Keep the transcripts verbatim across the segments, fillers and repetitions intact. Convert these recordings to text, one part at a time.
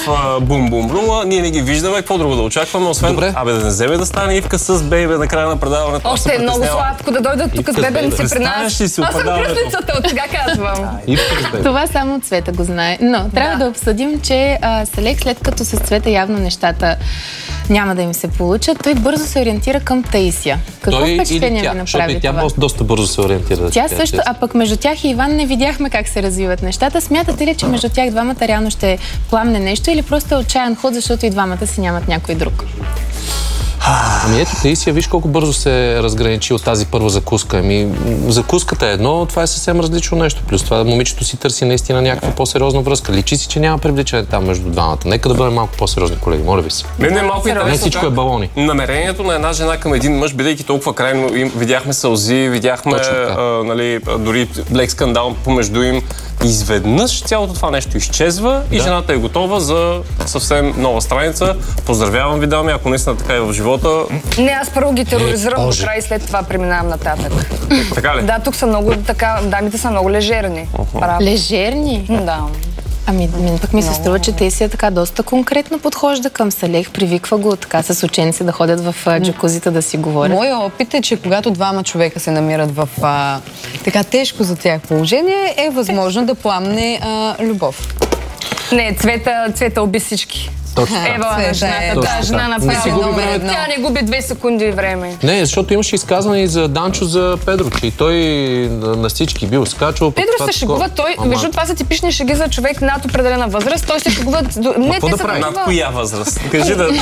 бум-бум-бум, ние не ги виждаме, какво друго да очакваме, освен Добре. абе да не вземе да стане Ивка с бебе на края на предаването. Още е много сладко да дойдат тук с бебенци при нас. Представяш ли си Аз съм опадаването? кръстницата, от сега казвам. Това само Цвета го знае. Но трябва да, да обсъдим, че а, Салех, след като с Цвета явно нещата няма да им се получат, той бързо се ориентира към Таисия. Какво той впечатление или тя, ви защото направи и тя това? доста бързо се ориентира. Тя също, а пък между тях и Иван не видяхме как се развиват нещата. Смятате ли, че между тях двамата реално ще пламне нещо или просто е отчаян ход, защото и двамата си нямат някой друг? Ами ето, Таисия, виж колко бързо се разграничи от тази първа закуска. Ами, закуската е едно, това е съвсем различно нещо. Плюс това момичето си търси наистина някаква по-сериозна връзка. Личи си, че няма привличане там между двамата. Нека да бъдем малко по-сериозни, колеги, моля ви се. Не, не, малко интересно. Не всичко е балони. Намерението на една жена към един мъж, бидейки толкова крайно, им, видяхме сълзи, видяхме а, нали, дори лек скандал помежду им. Изведнъж цялото това нещо изчезва и да. Жената е готова за съвсем нова страница. Поздравявам ви, дами, ако наистина така е в живота. Не, аз първо ги тероризирам до край и след това преминавам нататък. Така ли? Да, тук са много така, дамите са много лежерни. Uh-huh. Лежерни? Да. Ами, мен пък ми се струва, че Таисия така доста конкретно подхожда към Салех, привиква го така с ученици да ходят в джакузита да си говорят. Моя опит е, че когато двама човека се намират в а, така тежко за тях положение, е възможно да пламне а, любов. Не, Цвета, Цвета уби всички. Точно. Ева на жената, да, жена на Не си губи Педро. време. Тя не губи две секунди време. Не, защото имаше изказване и за Данчо за Педро, че и той на всички бил скачал. Педро се шегува, той, вижу, това са типични шеги за човек над определена възраст, той се шегува... Не, те са над коя възраст? Кажи да...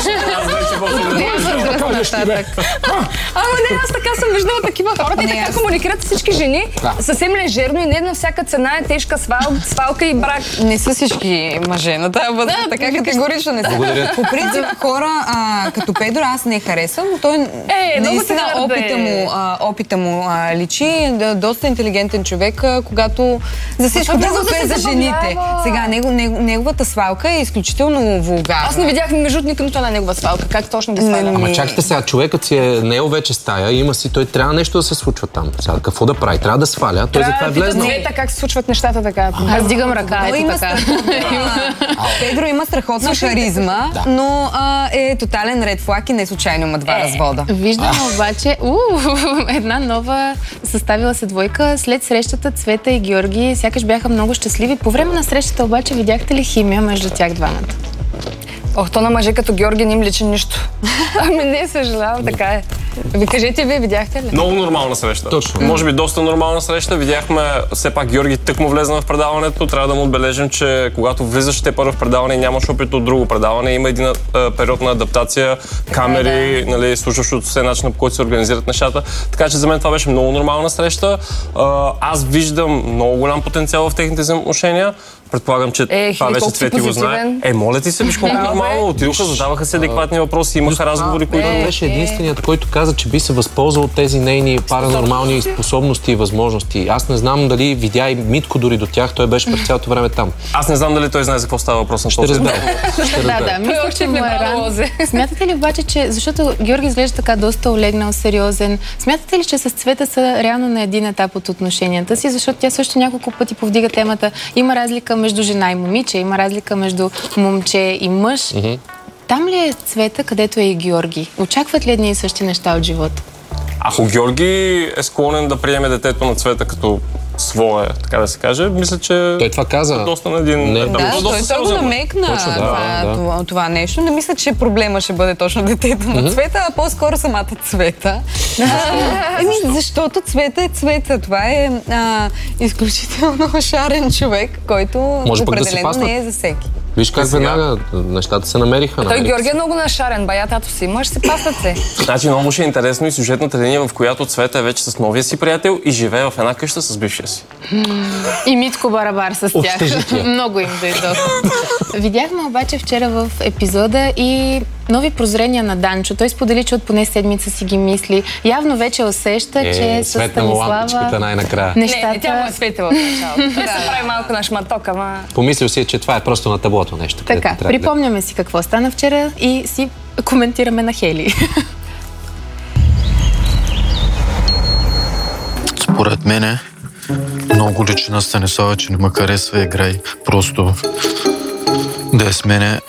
Ама не, аз така съм виждала такива хора, те така комуникират с всички жени, съвсем лежерно и не на всяка цена е тежка свалка и брак. Не са всички мъже на тази възраст, така категорично не са. По принцип, хора а, като Педро аз не харесвам, но той е, наистина опита му, а, опита му а, личи, да, доста интелигентен човек, а, когато за всичко друго е за жените. Сега, него, него, неговата свалка е изключително вулгарна. Аз не видях между никъде на негова свалка, как точно ги сваля. Ама чакайте сега, човекът си е наел вече стая, има си, той трябва нещо да се случва там. Сега какво да прави? Трябва да сваля, той затова е влезнал. Цвета как се случват нещата така. Аз дигам ръка, ето така. Педро има страхотна харизма, да. Но а, е тотален ред флаг и не случайно има два е. развода. Виждам обаче у, една нова съставила се двойка след срещата Цвета и Георги. Сякаш бяха много щастливи. По време на срещата обаче видяхте ли химия между тях двамата? Ох, то на мъже като Георги не им личи нищо. Ами не, съжалявам, така е. Ви кажете, вие видяхте ли? Много нормална среща. Точно. Може би доста нормална среща. Видяхме, все пак Георги тък му влезна в предаването. Трябва да му отбележим, че когато влизаш те първо в предаване и нямаш опит от друго предаване, има един а, период на адаптация, камери, да, да. Нали, случващото се начин, по който се организират нещата. Така че за мен това беше много нормална среща. А, аз виждам много голям потенциал в техните взаимоотношения. Предполагам, че е, това вече Цвети го знае. Е, моля ти се, виж колко нормално. Отидоха, задаваха се адекватни въпроси, имаха разговори, които... Той беше единственият, който каза, че би се възползвал от тези нейни паранормални способности и възможности. Аз не знам дали видя и Митко дори до тях, той беше през цялото време там. Аз не знам дали той знае за какво става въпрос на този. Ще разбера. Да, да, мисля, че му е рано. Смятате ли обаче, че защото Георги изглежда така доста олегнал, сериозен, смятате ли, че с Цвета са реално на един етап от отношенията си, защото тя също няколко пъти повдига темата. Има разлика между жена и момиче, има разлика между момче и мъж. Mm-hmm. Там ли е Цвета, където е и Георги? Очакват ли едни и същи неща от живота? Ако Георги е склонен да приеме детето на Цвета като свое, така да се каже, мисля, че той това каза. Доста на един... Не, да, да, той, той го намекна точно, да, това, да. Това, това нещо. Не мисля, че проблема ще бъде точно детето mm-hmm. на Цвета, а по-скоро самата Цвета. Еми, защото Цвета е Цвета. Това е а, изключително шарен човек, който може определено да не е за всеки. Виж как веднага нещата се намериха. Той Георги е много нашарен, бая тато си. Мъж се пасат се. Значи много ще е интересно и сюжетната линия, в която Цвета е вече с новия си приятел и живее в една къща с бившия си. И Митко барабар с тях. Много им дойдоха. Видяхме обаче вчера в епизода и нови прозрения на Данчо. Той сподели, че от поне седмица си ги мисли. Явно вече усеща, е, че с Станислава най-накрая. Нещата... Не, тя му е светила в началото. Той се прави малко на шматок, ама... Помислил си, че това е просто на таблото нещо. Така, припомняме си какво стана вчера и си коментираме на Хели. Според мене много личи на Станислава, че не ме харесва игра и просто да я смене